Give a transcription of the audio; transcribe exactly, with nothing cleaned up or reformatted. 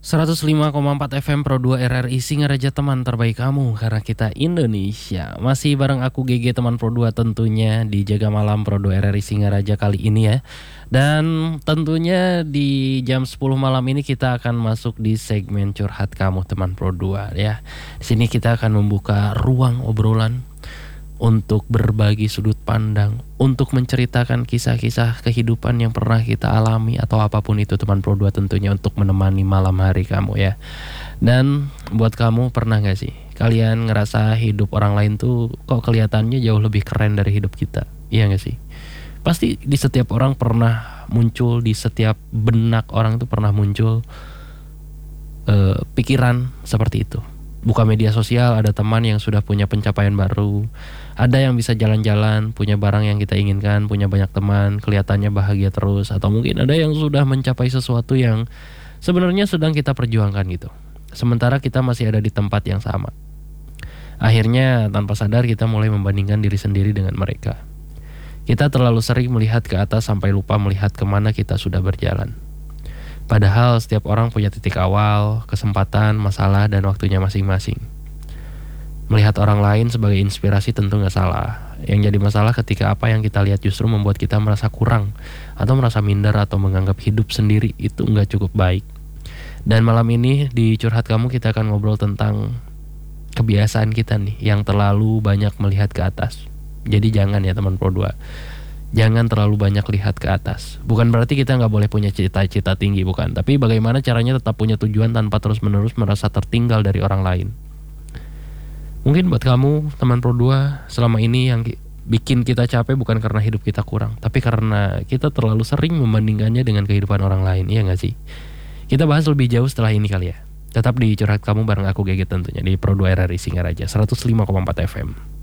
seratus lima koma empat F M Pro dua R R I Singaraja, teman terbaik kamu karena kita Indonesia. Masih bareng aku G G teman Pro dua tentunya di Jaga Malam Pro dua R R I Singaraja kali ini ya. Dan tentunya di jam sepuluh malam ini kita akan masuk di segmen curhat kamu teman Pro dua ya. Di sini kita akan membuka ruang obrolan untuk berbagi sudut pandang, untuk menceritakan kisah-kisah kehidupan yang pernah kita alami atau apapun itu teman Pro dua tentunya untuk menemani malam hari kamu ya. Dan buat kamu, pernah gak sih kalian ngerasa hidup orang lain tuh kok kelihatannya jauh lebih keren dari hidup kita? Iya gak sih? Pasti di setiap orang pernah muncul, di setiap benak orang tuh pernah muncul uh, pikiran seperti itu. Buka media sosial, ada teman yang sudah punya pencapaian baru, ada yang bisa jalan-jalan, punya barang yang kita inginkan, punya banyak teman, kelihatannya bahagia terus. Atau mungkin ada yang sudah mencapai sesuatu yang sebenarnya sedang kita perjuangkan gitu, sementara kita masih ada di tempat yang sama. Akhirnya tanpa sadar kita mulai membandingkan diri sendiri dengan mereka. Kita terlalu sering melihat ke atas sampai lupa melihat kemana kita sudah berjalan. Padahal setiap orang punya titik awal, kesempatan, masalah, dan waktunya masing-masing. Melihat orang lain sebagai inspirasi tentu gak salah. Yang jadi masalah ketika apa yang kita lihat justru membuat kita merasa kurang, atau merasa minder, atau menganggap hidup sendiri itu gak cukup baik. Dan malam ini di Curhat Kamu kita akan ngobrol tentang kebiasaan kita nih yang terlalu banyak melihat ke atas. Jadi jangan ya teman Pro dua, jangan terlalu banyak lihat ke atas. Bukan berarti kita gak boleh punya cita-cita tinggi, bukan. Tapi bagaimana caranya tetap punya tujuan tanpa terus-menerus merasa tertinggal dari orang lain. Mungkin buat kamu teman Pro dua, selama ini yang bikin kita capek bukan karena hidup kita kurang, tapi karena kita terlalu sering membandingkannya dengan kehidupan orang lain. Iya gak sih? Kita bahas lebih jauh setelah ini kali ya. Tetap di Curhat Kamu bareng aku G G tentunya di Pro dua R R I Singaraja seratus lima koma empat F M.